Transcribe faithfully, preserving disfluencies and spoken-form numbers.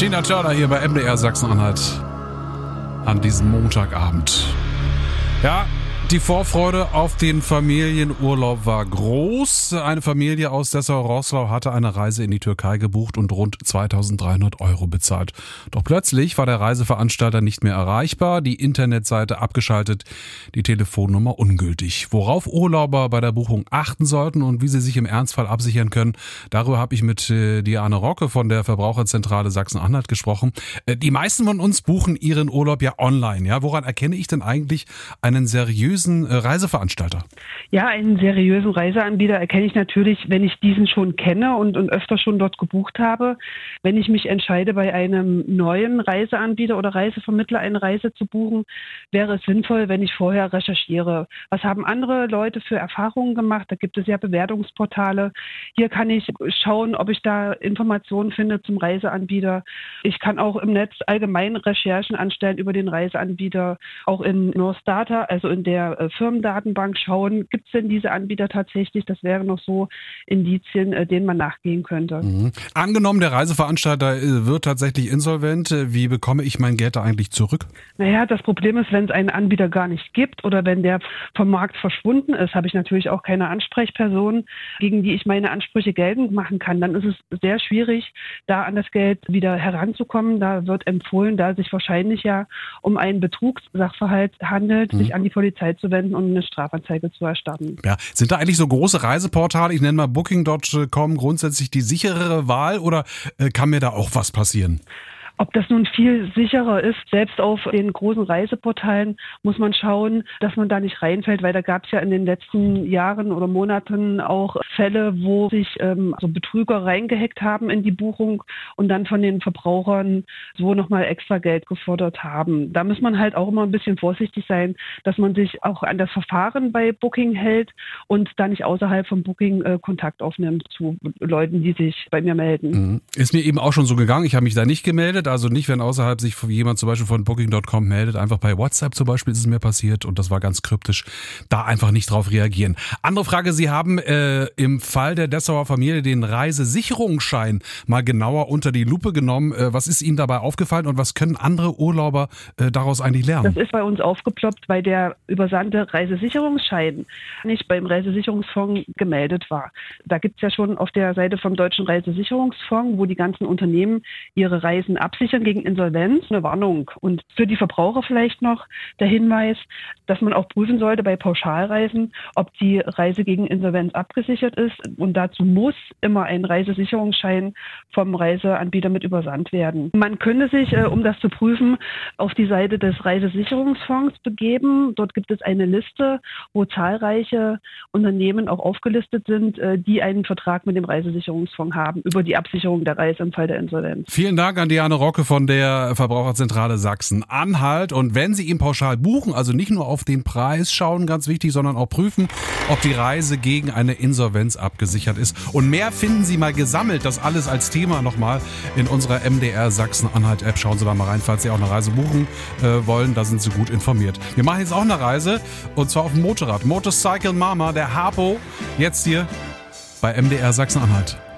Tina Turner hier bei M D R Sachsen-Anhalt an diesem Montagabend. Ja, die Vorfreude auf den Familienurlaub war groß. Eine Familie aus Dessau-Roßlau hatte eine Reise in die Türkei gebucht und rund zweitausenddreihundert Euro bezahlt. Doch plötzlich war der Reiseveranstalter nicht mehr erreichbar, die Internetseite abgeschaltet, die Telefonnummer ungültig. Worauf Urlauber bei der Buchung achten sollten und wie sie sich im Ernstfall absichern können, darüber habe ich mit äh, Diane Rocke von der Verbraucherzentrale Sachsen-Anhalt gesprochen. Äh, die meisten von uns buchen ihren Urlaub ja online. Ja, woran erkenne ich denn eigentlich einen seriösen Reiseveranstalter? Ja, einen seriösen Reiseanbieter erkenne ich natürlich, wenn ich diesen schon kenne und, und öfter schon dort gebucht habe. Wenn ich mich entscheide, bei einem neuen Reiseanbieter oder Reisevermittler eine Reise zu buchen, wäre es sinnvoll, wenn ich vorher recherchiere. Was haben andere Leute für Erfahrungen gemacht? Da gibt es ja Bewertungsportale. Hier kann ich schauen, ob ich da Informationen finde zum Reiseanbieter. Ich kann auch im Netz allgemein Recherchen anstellen über den Reiseanbieter, auch in North Data, also in der Firmendatenbank schauen, gibt es denn diese Anbieter tatsächlich? Das wären noch so Indizien, denen man nachgehen könnte. Mhm. Angenommen, der Reiseveranstalter wird tatsächlich insolvent. Wie bekomme ich mein Geld da eigentlich zurück? Naja, das Problem ist, wenn es einen Anbieter gar nicht gibt oder wenn der vom Markt verschwunden ist, habe ich natürlich auch keine Ansprechperson, gegen die ich meine Ansprüche geltend machen kann. Dann ist es sehr schwierig, da an das Geld wieder heranzukommen. Da wird empfohlen, da sich wahrscheinlich ja um einen Betrugssachverhalt handelt, mhm. sich an die Polizei zu wenden und eine Strafanzeige zu erstatten. Ja, sind da eigentlich so große Reiseportale, ich nenne mal Booking Punkt com, grundsätzlich die sicherere Wahl oder äh, kann mir da auch was passieren? Ob das nun viel sicherer ist, selbst auf den großen Reiseportalen muss man schauen, dass man da nicht reinfällt, weil da gab es ja in den letzten Jahren oder Monaten auch Fälle, wo sich ähm, so Betrüger reingehackt haben in die Buchung und dann von den Verbrauchern so nochmal extra Geld gefordert haben. Da muss man halt auch immer ein bisschen vorsichtig sein, dass man sich auch an das Verfahren bei Booking hält und da nicht außerhalb von Booking äh, Kontakt aufnimmt zu Leuten, die sich bei mir melden. Ist mir eben auch schon so gegangen, ich habe mich da nicht gemeldet. Also nicht, wenn außerhalb sich jemand zum Beispiel von Booking Punkt com meldet, einfach bei WhatsApp zum Beispiel ist es mir passiert und das war ganz kryptisch, da einfach nicht drauf reagieren. Andere Frage, Sie haben äh, im Fall der Dessauer Familie den Reisesicherungsschein mal genauer unter die Lupe genommen. Äh, was ist Ihnen dabei aufgefallen und was können andere Urlauber äh, daraus eigentlich lernen? Das ist bei uns aufgeploppt, weil der übersandte Reisesicherungsschein nicht beim Reisesicherungsfonds gemeldet war. Da gibt es ja schon auf der Seite vom Deutschen Reisesicherungsfonds, wo die ganzen Unternehmen ihre Reisen ab absichern gegen Insolvenz, eine Warnung. Und für die Verbraucher vielleicht noch der Hinweis, dass man auch prüfen sollte bei Pauschalreisen, ob die Reise gegen Insolvenz abgesichert ist. Und dazu muss immer ein Reisesicherungsschein vom Reiseanbieter mit übersandt werden. Man könnte sich, äh, um das zu prüfen, auf die Seite des Reisesicherungsfonds begeben. Dort gibt es eine Liste, wo zahlreiche Unternehmen auch aufgelistet sind, äh, die einen Vertrag mit dem Reisesicherungsfonds haben über die Absicherung der Reise im Fall der Insolvenz. Vielen Dank an Diane Rocke von der Verbraucherzentrale Sachsen-Anhalt. Und wenn Sie ihn pauschal buchen, also nicht nur auf den Preis schauen, ganz wichtig, sondern auch prüfen, ob die Reise gegen eine Insolvenz abgesichert ist. Und mehr finden Sie mal gesammelt, das alles als Thema nochmal in unserer M D R Sachsen-Anhalt-App. Schauen Sie da mal rein, falls Sie auch eine Reise buchen äh, wollen, da sind Sie gut informiert. Wir machen jetzt auch eine Reise und zwar auf dem Motorrad. Motorcycle Mama, der Harpo, jetzt hier bei M D R Sachsen-Anhalt.